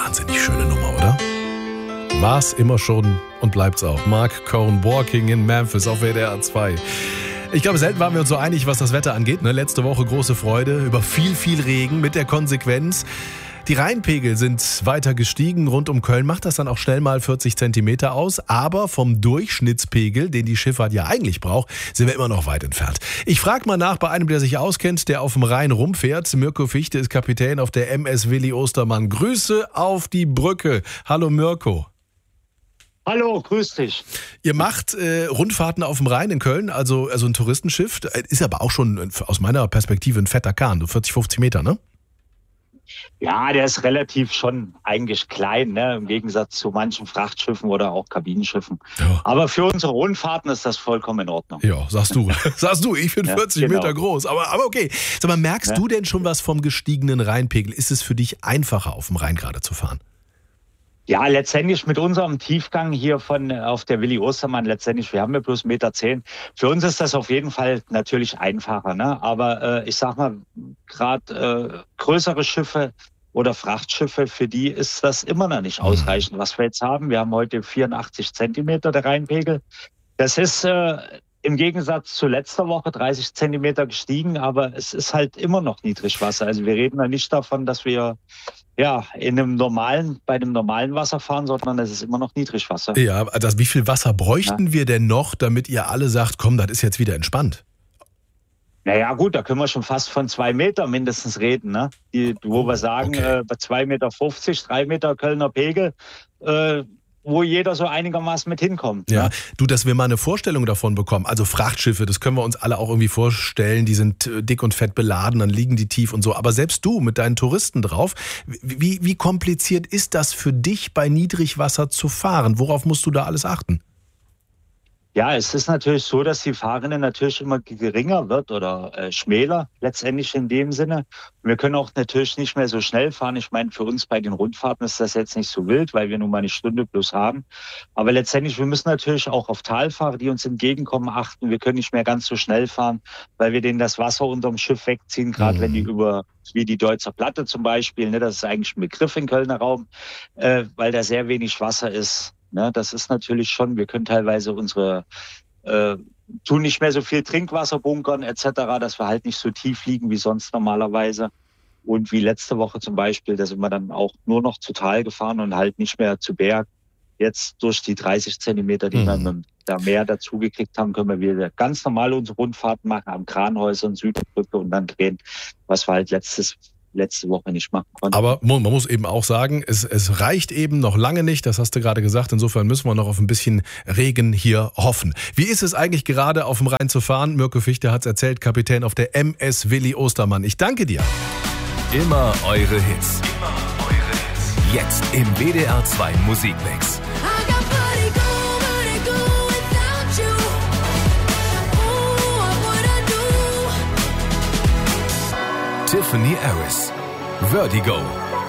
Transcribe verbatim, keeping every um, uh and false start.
Wahnsinnig schöne Nummer, oder? War's immer schon und bleibt's auch. Mark Cohn, Walking in Memphis auf W D R zwei. Ich glaube, selten waren wir uns so einig, was das Wetter angeht. Ne? Letzte Woche große Freude über viel, viel Regen mit der Konsequenz. Die Rheinpegel sind weiter gestiegen. Rund um Köln macht das dann auch schnell mal vierzig Zentimeter aus. Aber vom Durchschnittspegel, den die Schifffahrt ja eigentlich braucht, sind wir immer noch weit entfernt. Ich frage mal nach bei einem, der sich auskennt, der auf dem Rhein rumfährt. Mirko Fichte ist Kapitän auf der M S Willi Ostermann. Grüße auf die Brücke. Hallo Mirko. Hallo, grüß dich. Ihr macht äh, Rundfahrten auf dem Rhein in Köln, also, also ein Touristenschiff. Ist aber auch schon aus meiner Perspektive ein fetter Kahn, so vierzig, fünfzig Meter, ne? Ja, der ist relativ schon eigentlich klein, ne? Im Gegensatz zu manchen Frachtschiffen oder auch Kabinenschiffen. Ja. Aber für unsere Rundfahrten ist das vollkommen in Ordnung. Ja, sagst du. sagst du, ich bin ja, vierzig genau. Meter groß. Aber, aber okay. Sag mal, merkst ja. du denn schon was vom gestiegenen Rheinpegel? Ist es für dich einfacher, auf dem Rhein gerade zu fahren? Ja, letztendlich mit unserem Tiefgang hier von auf der Willi Ostermann, letztendlich, wir haben ja bloß eins Komma zehn Meter. Für uns ist das auf jeden Fall natürlich einfacher, ne? Aber äh, ich sag mal, gerade äh, größere Schiffe oder Frachtschiffe, für die ist das immer noch nicht ausreichend, was wir jetzt haben. Wir haben heute vierundachtzig Zentimeter der Rheinpegel. Das ist äh, im Gegensatz zu letzter Woche dreißig Zentimeter gestiegen, aber es ist halt immer noch Niedrigwasser. Also wir reden ja nicht davon, dass wir ja in einem normalen, bei einem normalen Wasser fahren, sondern es ist immer noch Niedrigwasser. Ja, das, wie viel Wasser bräuchten ja. wir denn noch, damit ihr alle sagt, komm, das ist jetzt wieder entspannt? Naja gut, da können wir schon fast von zwei Meter mindestens reden, ne? Die, wo wir sagen, okay. äh, bei zwei Meter fünfzig, drei Meter Kölner Pegel, äh, wo jeder so einigermaßen mit hinkommt. Ja, ne? Du, dass wir mal eine Vorstellung davon bekommen. Also Frachtschiffe, das können wir uns alle auch irgendwie vorstellen. Die sind dick und fett beladen, dann liegen die tief und so. Aber selbst du mit deinen Touristen drauf, wie, wie kompliziert ist das für dich, bei Niedrigwasser zu fahren? Worauf musst du da alles achten? Ja, es ist natürlich so, dass die Fahrrinne natürlich immer geringer wird oder äh, schmäler letztendlich in dem Sinne. Und wir können auch natürlich nicht mehr so schnell fahren. Ich meine, für uns bei den Rundfahrten ist das jetzt nicht so wild, weil wir nur mal eine Stunde plus haben. Aber letztendlich, wir müssen natürlich auch auf Talfahrer, die uns entgegenkommen, achten. Wir können nicht mehr ganz so schnell fahren, weil wir denen das Wasser unterm Schiff wegziehen, gerade mhm. wenn die über, wie die Deutzer Platte zum Beispiel, ne, das ist eigentlich ein Begriff im Kölner Raum, äh, weil da sehr wenig Wasser ist. Ne, das ist natürlich schon, wir können teilweise unsere, äh, tun nicht mehr so viel Trinkwasser bunkern et cetera, dass wir halt nicht so tief liegen wie sonst normalerweise. Und wie letzte Woche zum Beispiel, da sind wir dann auch nur noch zu Tal gefahren und halt nicht mehr zu Berg. Jetzt durch die dreißig Zentimeter, die mhm. wir mit da mehr dazugekriegt haben, können wir wieder ganz normal unsere Rundfahrten machen am Kranhäuser und Südbrücke und dann drehen, was wir halt letztes letzte Woche nicht machen konnten. Aber man muss eben auch sagen, es, es reicht eben noch lange nicht, das hast du gerade gesagt, insofern müssen wir noch auf ein bisschen Regen hier hoffen. Wie ist es eigentlich gerade auf dem Rhein zu fahren? Mirko Fichte hat es erzählt, Kapitän auf der M S Willi Ostermann. Ich danke dir. Immer eure Hits. Immer eure Hits. Jetzt im W D R zwei Musikmix. Tiffany Harris, Vertigo.